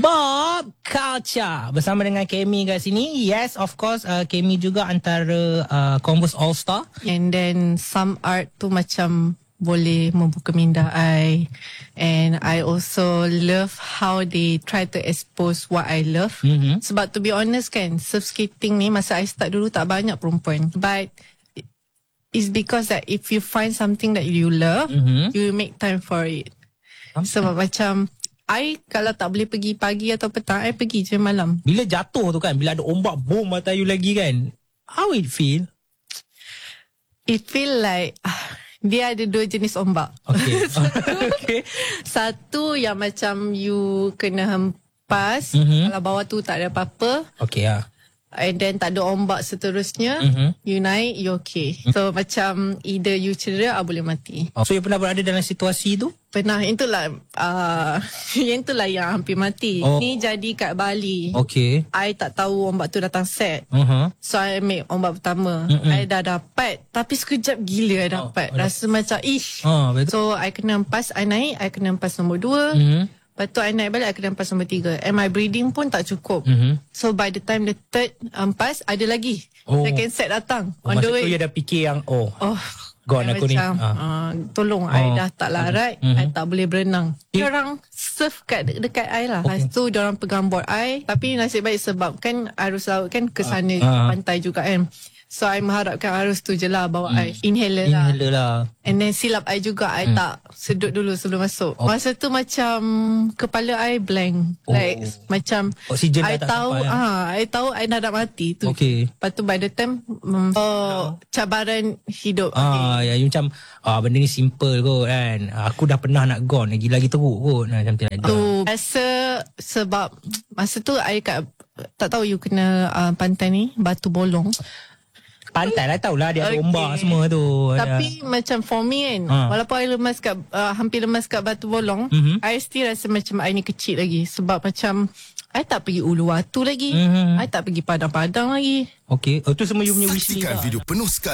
Bob Culture bersama dengan Kemi kat sini. Yes, of course, Kemi juga antara Converse All Star. And then some art tu macam boleh membuka minda I. And I also love how they try to expose what I love. Sebab to be honest kan, surf skating ni masa I start dulu tak banyak perempuan. But it's because that if you find something that you love, you make time for it. Sebab macam I kalau tak boleh pergi pagi atau petang, I pergi je malam. Bila jatuh tu kan, bila ada ombak boom atas you lagi kan, how it feel? It feel like dia ada dua jenis ombak. Okay. Okay. Satu yang macam you kena hempas, kalau bawah tu tak ada apa-apa. Okay lah. And then tak ada ombak seterusnya, you naik, you okay. So macam either you cedera atau boleh mati. So you pernah berada dalam situasi tu? Pernah, itulah yang hampir mati. Ni jadi kat Bali. Okay. I tak tahu ombak tu datang set. So I ambil ombak pertama. I dah dapat, tapi sekejap gila I dapat. Rasa macam ish. So I kena empas, I naik, I kena empas nombor 2. Lepas tu I naik balik, I kena empas nombor 3. And my breathing pun tak cukup. So by the time the third empas, ada lagi. Second set datang. On the way. Masa tu you dah fikir yang gone aku ni. Tolong, I dah tak larat, I tak boleh berenang. Diorang surf dekat I lah. Lepas tu diorang pegang board I. Tapi nasib baik sebab kan arus laut kan ke sana pantai juga kan. So I mengharapkan arus tu je lah bawa I. Inhaler lah. And then silap I juga, I tak sedut dulu sebelum masuk. Masa tu macam kepala I blank. Like macam oksigen I tak tahu sampai, I tahu I nak mati tu. Lepas tu by the time cabaran hidup. Ya, you macam benda ni simple kot kan. Aku dah pernah nak gone, lagi teruk kot. Macam tu. Rasa sebab masa tu I tak tahu you kena pantai ni Batu Bolong. Pantai lah, tahulah dia ada ombak semua tu. Tapi macam for me kan, walaupun I lemas hampir lemas kat Batu Bolong, I still rasa macam I ni kecil lagi. Sebab macam I tak pergi Uluwatu lagi, I tak pergi Padang-Padang lagi. Okay, itu semua you punya wish list. Saksikan video penuh sekali